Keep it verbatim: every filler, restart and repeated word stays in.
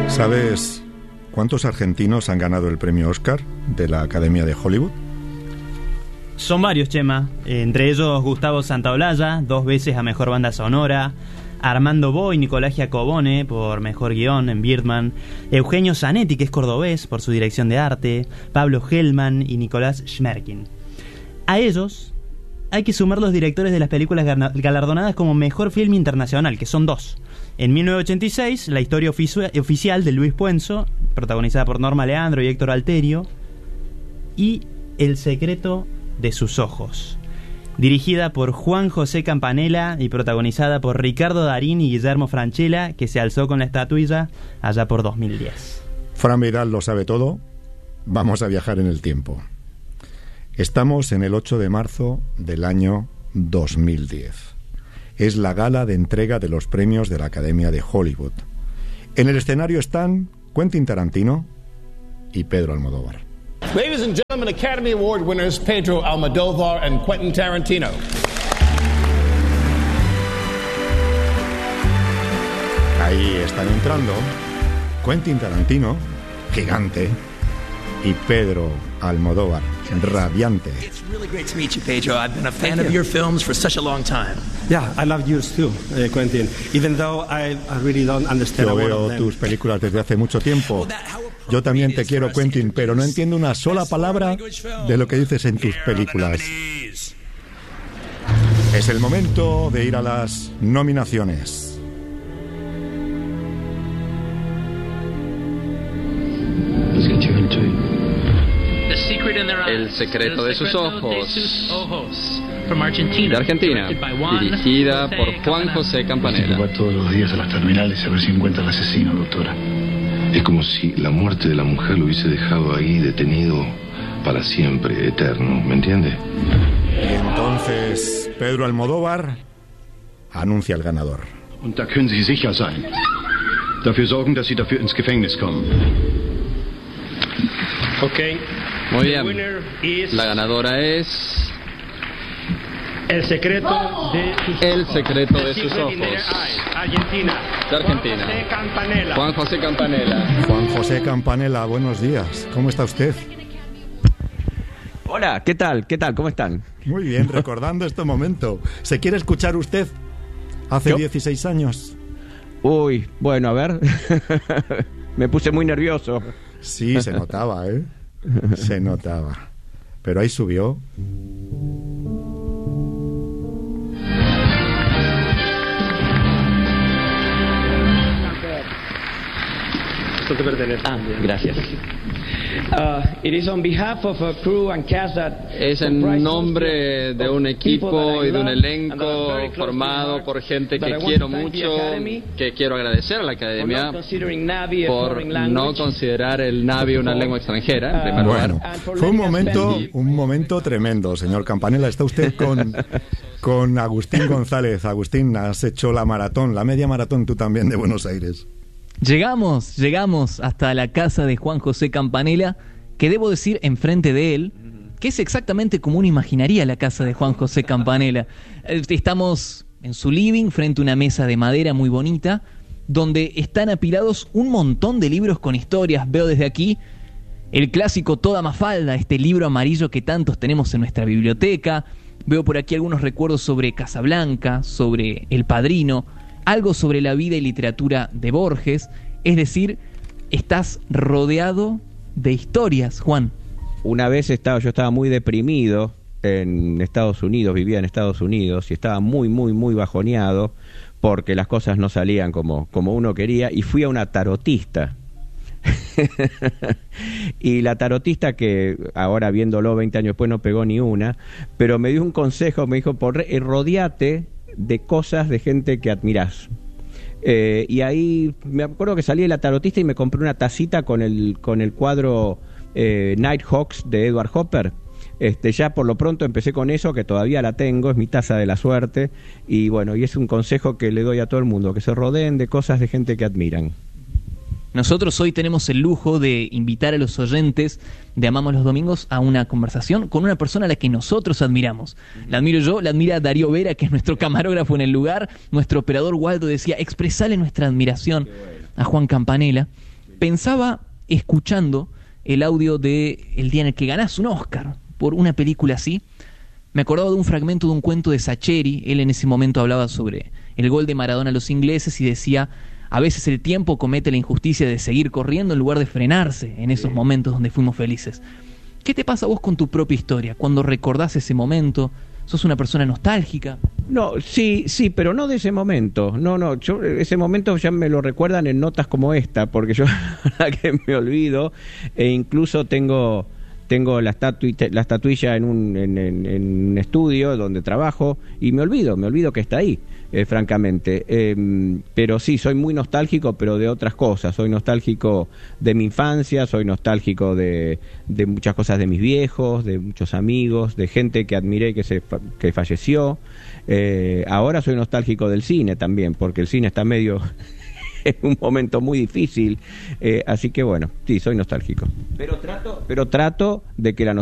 ¿Sabes cuántos argentinos han ganado el premio Oscar de la Academia de Hollywood? Son varios, Chema. Entre ellos Gustavo Santaolalla, dos veces a Mejor Banda Sonora, Armando Bo y Nicolás Giacobone por Mejor Guión en Birdman, Eugenio Zanetti, que es cordobés, por su dirección de arte, Pablo Hellman y Nicolás Schmerkin. A ellos hay que sumar los directores de las películas galardonadas como Mejor Film Internacional, que son dos. En mil novecientos ochenta y seis, La historia ofici- oficial de Luis Puenzo, protagonizada por Norma Leandro y Héctor Alterio, y El secreto de sus ojos, dirigida por Juan José Campanella y protagonizada por Ricardo Darín y Guillermo Francella, que se alzó con la estatuilla allá por dos mil diez. Fran Viral lo sabe todo. Vamos a viajar en el tiempo. Estamos en el ocho de marzo del año dos mil diez. Es la gala de entrega de los premios de la Academia de Hollywood. En el escenario están Quentin Tarantino y Pedro Almodóvar. Ladies and gentlemen, Academy Award winners Pedro Almodóvar and Quentin Tarantino. Ahí están entrando Quentin Tarantino, gigante, y Pedro Almodóvar, radiante. It's really great to meet you, Pedro. I've been a fan of your films for such a long time. Yeah, I love yours too, uh, Quentin. Even though I, I really don't understand. Yo a word veo of them. tus películas desde hace mucho tiempo. Yo también te quiero, Quentin, pero no entiendo una sola palabra de lo que dices en tus películas. Es el momento de ir a las nominaciones. El secreto de sus ojos, de Argentina, dirigida por Juan José Campanella. Va todos los días a las terminales a ver si encuentra al asesino, doctora. Es como si la muerte de la mujer lo hubiese dejado ahí detenido para siempre, eterno, ¿me entiende? Y entonces Pedro Almodóvar anuncia al ganador. Und da können Sie sicher sein. Dafür sorgen, dass Sie dafür ins Gefängnis kommen. Okay. Muy bien. La ganadora es El secreto de sus El ojos. secreto de sus ojos, Argentina. de Argentina. José Campanella. Juan José Campanella. Juan José Campanella, buenos días. ¿Cómo está usted? Hola, ¿qué tal? ¿Qué tal? ¿Cómo están? Muy bien, recordando este momento. ¿Se quiere escuchar usted hace ¿Yo? dieciséis años? Uy, bueno, a ver. Me puse muy nervioso. Sí, se notaba, ¿eh? Se notaba. Pero ahí subió. Esto te pertenece. Ah, gracias. Uh, it is on behalf of a crew and cast that Es en nombre de un equipo y de un elenco formado por gente que quiero mucho, que quiero agradecer a la Academia por no considerar el Navi una lengua extranjera, en primer lugar. Bueno, fue un momento, un momento tremendo, señor Campanella. Está usted con, con Agustín González. Agustín, has hecho la maratón, la media maratón tú también de Buenos Aires. Llegamos, llegamos hasta la casa de Juan José Campanella, que debo decir enfrente de él, que es exactamente como uno imaginaría la casa de Juan José Campanella. Estamos en su living, frente a una mesa de madera muy bonita, donde están apilados un montón de libros con historias. Veo desde aquí el clásico Toda Mafalda, este libro amarillo que tantos tenemos en nuestra biblioteca. Veo por aquí algunos recuerdos sobre Casablanca, sobre El Padrino, algo sobre la vida y literatura de Borges. Es decir, estás rodeado de historias, Juan. Una vez estaba, yo estaba muy deprimido en Estados Unidos, vivía en Estados Unidos y estaba muy, muy, muy bajoneado porque las cosas no salían como, como uno quería, y fui a una tarotista. Y la tarotista, que ahora viéndolo veinte años después no pegó ni una, pero me dio un consejo, me dijo, por eh, rodeate de cosas de gente que admirás. Eh, y ahí me acuerdo que salí de la tarotista y me compré una tacita con el, con el cuadro eh, Nighthawks de Edward Hopper. Este, ya por lo pronto empecé con eso, que todavía la tengo, es mi taza de la suerte. Y bueno, y es un consejo que le doy a todo el mundo, que se rodeen de cosas de gente que admiran. Nosotros hoy tenemos el lujo de invitar a los oyentes de Amamos los Domingos a una conversación con una persona a la que nosotros admiramos. La admiro yo, la admira Darío Vera, que es nuestro camarógrafo en el lugar. Nuestro operador Waldo decía, expresale nuestra admiración a Juan Campanella. pensaba escuchando el audio de el día en el que ganás un Oscar por una película así. Me acordaba de un fragmento de un cuento de Sacheri. Él en ese momento hablaba sobre el gol de Maradona a los ingleses y decía: a veces el tiempo comete la injusticia de seguir corriendo en lugar de frenarse en esos momentos donde fuimos felices. ¿Qué te pasa a vos con tu propia historia? Cuando recordás ese momento, ¿sos una persona nostálgica? No, sí, sí, pero no de ese momento. No, no, yo ese momento ya me lo recuerdan en notas como esta, porque yo la verdad que me olvido, e incluso tengo tengo la estatuilla, la estatuilla en un en, en, en un estudio donde trabajo y me olvido, me olvido que está ahí, eh, francamente. Eh, pero sí, soy muy nostálgico, pero de otras cosas. Soy nostálgico de mi infancia, soy nostálgico de, de muchas cosas de mis viejos, de muchos amigos, de gente que admiré que se que falleció. Eh, ahora soy nostálgico del cine también, porque el cine está medio en un momento muy difícil, eh, así que bueno, sí, soy nostálgico. Pero trato, pero trato de que la